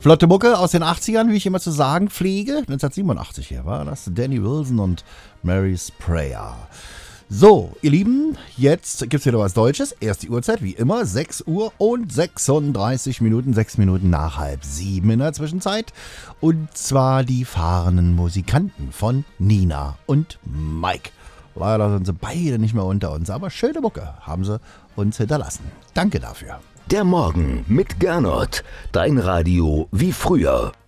Flotte Mucke aus den 80ern, wie ich immer zu sagen pflege. 1987 hier war das. Danny Wilson und Mary's Prayer. So, ihr Lieben, jetzt gibt es wieder was Deutsches. Erst die Uhrzeit, wie immer, 6 Uhr und 36 Minuten, 6 Minuten nach 6:30 in der Zwischenzeit. Und zwar die fahrenden Musikanten von Nina und Mike. Leider sind sie beide nicht mehr unter uns, aber schöne Mucke haben sie uns hinterlassen. Danke dafür. Der Morgen mit Gernot. Dein Radio wie früher.